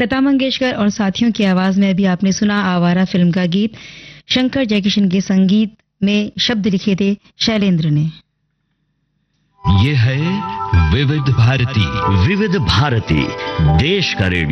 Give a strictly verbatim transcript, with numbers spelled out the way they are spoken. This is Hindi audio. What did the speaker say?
लता मंगेशकर और साथियों की आवाज में अभी आपने सुना आवारा फिल्म का गीत। शंकर जयकिशन के संगीत में शब्द लिखे थे शैलेंद्र ने। ये है विविध भारती। विविध भारती, देश का रेडियो।